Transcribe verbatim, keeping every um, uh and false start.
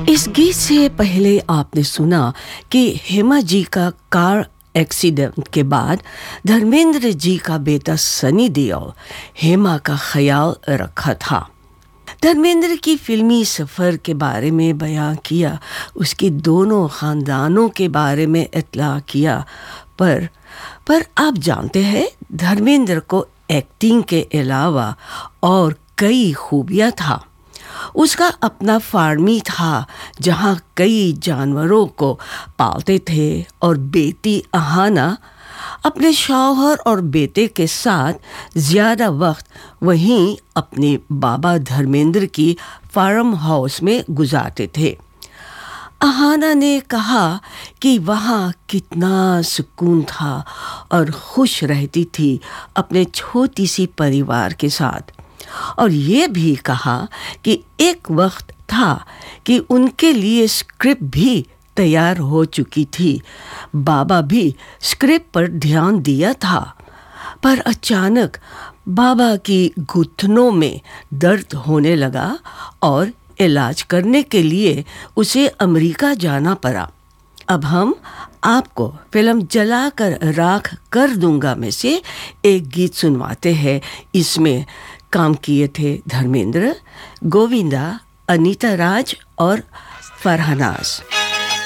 इस गीत से पहले आपने सुना कि हेमा जी का कार एक्सीडेंट के बाद धर्मेंद्र जी का बेटा सनी देओल हेमा का ख्याल रखा था। धर्मेंद्र की फिल्मी सफ़र के बारे में बयां किया, उसके दोनों ख़ानदानों के बारे में इत्तला किया, पर पर आप जानते हैं धर्मेंद्र को एक्टिंग के अलावा और कई खूबियाँ था। उसका अपना फार्मी था जहाँ कई जानवरों को पालते थे और बेटी अहाना अपने शौहर और बेटे के साथ ज़्यादा वक्त वहीं अपने बाबा धर्मेंद्र की फार्म हाउस में गुजारते थे। अहाना ने कहा कि वहाँ कितना सुकून था और खुश रहती थी अपने छोटी सी परिवार के साथ, और ये भी कहा कि एक वक्त था कि उनके लिए स्क्रिप्ट भी तैयार हो चुकी थी। बाबा भी स्क्रिप्ट पर ध्यान दिया था, पर अचानक बाबा की घुटनों में दर्द होने लगा और इलाज करने के लिए उसे अमेरिका जाना पड़ा। अब हम आपको फिल्म जलाकर राख कर दूंगा में से एक गीत सुनवाते हैं। इसमें काम किए थे धर्मेंद्र, गोविंदा, अनीता राज और फरहानाज।